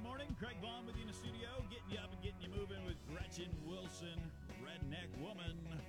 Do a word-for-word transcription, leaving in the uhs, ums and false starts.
morning. Craig Vaughn with you in the studio, getting you up and getting you moving with Gretchen Wilson, Redneck Woman.